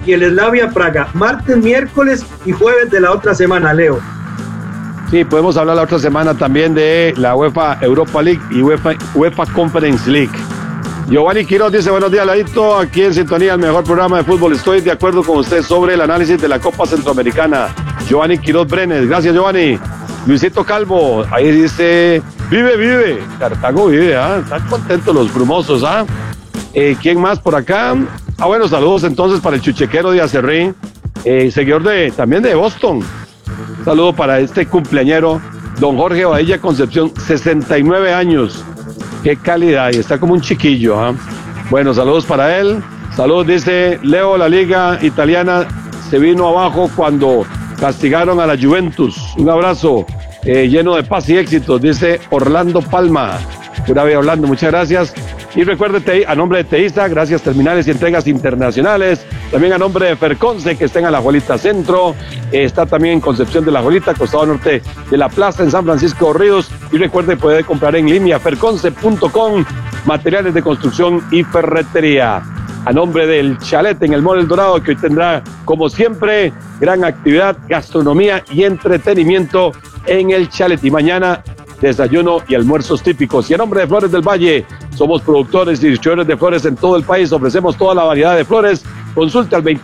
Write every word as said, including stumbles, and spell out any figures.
y el Slavia Praga. Martes, miércoles y jueves de la otra semana, Leo. Sí, podemos hablar la otra semana también de la UEFA Europa League y UEFA, UEFA Conference League. Giovanni Quiroz dice, buenos días, Ladito, aquí en sintonía, el mejor programa de fútbol. Estoy de acuerdo con usted sobre el análisis de la Copa Centroamericana. Giovanni Quiroz Brenes, gracias, Giovanni. Luisito Calvo, ahí dice, vive, vive. Cartago vive, ¿ah? ¿eh? Están contentos los brumosos, ¿ah? ¿eh? ¿Quién más por acá? Ah, bueno, saludos entonces para el chuchequero de Acerrí, eh, seguidor de, también de Boston. Saludo para este cumpleañero, don Jorge Badilla Concepción, sesenta y nueve años. Qué calidad, y está como un chiquillo. ¿eh? Bueno, saludos para él. Saludos, dice Leo, la liga italiana se vino abajo cuando castigaron a la Juventus. Un abrazo eh, lleno de paz y éxitos, dice Orlando Palma. Pura vida, Orlando, muchas gracias. Y recuérdete, a nombre de Teisa, gracias Terminales y Entregas Internacionales. También a nombre de Ferconce, que está en Alajuelita Centro. Eh, está también en Concepción de la Juelita, costado norte de la plaza en San Francisco de Ríos. Y recuerde, puede comprar en línea ferconce punto com, materiales de construcción y ferretería. A nombre del Chalet en el Mall El Dorado, que hoy tendrá, como siempre, gran actividad, gastronomía y entretenimiento en el Chalet. Y mañana, desayuno y almuerzos típicos. Y a nombre de Flores del Valle, somos productores y distribuidores de flores en todo el país. Ofrecemos toda la variedad de flores. Consulte al